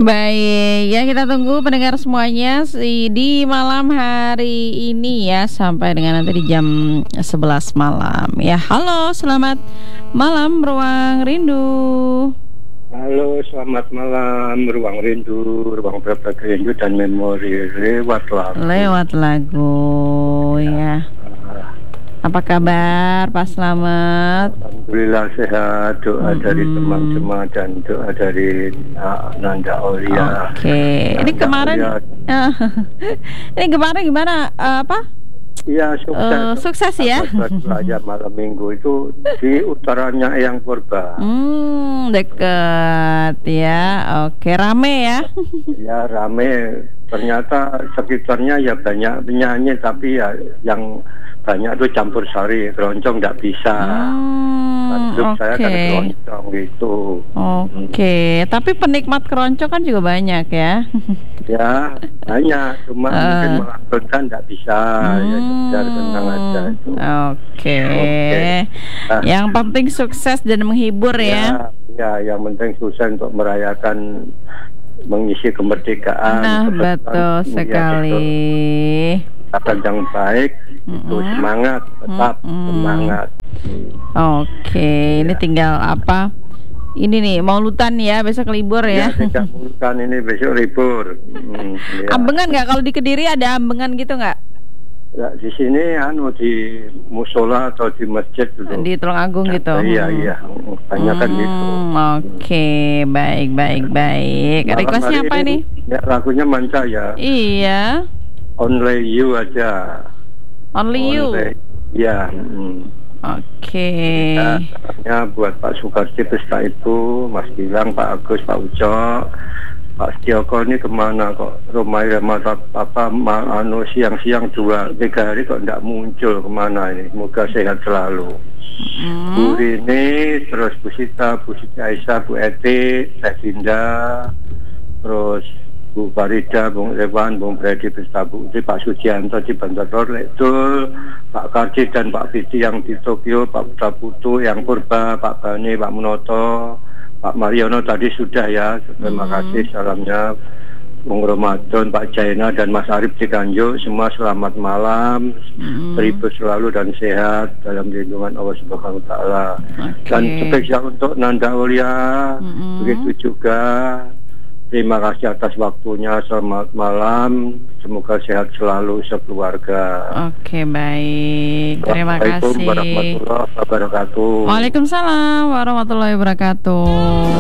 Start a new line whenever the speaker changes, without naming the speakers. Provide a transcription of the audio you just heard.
Baik, ya kita tunggu pendengar semuanya di malam hari ini ya, sampai dengan nanti di jam 11 malam. Ya, halo, selamat malam Ruang Rindu.
Halo, selamat malam Ruang Rindu, Ruang Berbagi Rindu dan Memori lewat lagu.
Lewat lagu, ya. Apa kabar Pak Slamet?
Alhamdulillah sehat, doa dari teman-teman dan doa dari Nanda Aulia.
Oke, ini kemarin ini kemarin gimana, apa?
Iya,
sukses ya.
Belanja malam minggu itu di utaranya Eyang Purba.
Deket ya. Oke, rame ya.
Ya rame. Ternyata sekitarnya ya banyak penyanyi, tapi ya yang banyak tuh campur sari, keroncong nggak bisa. Saya kan keroncong gitu.
Oke, tapi penikmat keroncong kan juga banyak ya.
Ya banyak, cuma mungkin melantunkan nggak bisa. Ya biar tenang aja itu.
Oke. Yang penting sukses dan menghibur ya.
Ya, yang penting sukses untuk merayakan mengisi kemerdekaan.
Nah, betul sekali.
Akan yang baik, itu semangat, tetap semangat.
Oke, ini tinggal apa? Ini nih, Maulutan ya, besok libur ya.
Ya, Maulutan ini besok libur. Ya.
Ambengan nggak? Kalau di Kediri ada ambengan gitu nggak?
Ya, di sini di musola atau di masjid gitu.
Di Tulungagung gitu.
Iya, banyak kan gitu.
Oke, baik. Requestnya apa nih?
Ya, lagunya Manca ya.
Iya.
Only You aja.
Only You.
Ya.
Oke.
Ya, buat Pak Sukarti Pesta itu, Mas Gilang, Pak Agus, Pak Ucok, Pak Setioko ini kemana kok? Rumah mata siang-siang 2-3 hari kok tidak muncul, kemana ini? Semoga sehat selalu. Bu Rini, terus Bu Sita Aisyah, Bu Eti, Teh Dinda, terus Bu Farida, Bung Rewan, Bung Brady, Pak Sujianto di Bantar Lektul, Pak Kardi dan Pak Fidi yang di Tokyo, Pak Putra Putu yang Purba, Pak Bani, Pak Munoto, Pak Mariono tadi sudah ya. Terima kasih, salamnya Bung Ramadan, Pak Jaina dan Mas Arif di Ganjuk. Semua selamat malam, terhibur selalu dan sehat dalam lindungan Allah Subhanahu wa Ta'ala. Dan spesial untuk Nanda Aulia, begitu juga. Terima kasih atas waktunya, selamat malam, semoga sehat selalu sekeluarga.
Oke, baik, terima kasih.
Assalamualaikum warahmatullahi wabarakatuh.
Waalaikumsalam warahmatullahi wabarakatuh.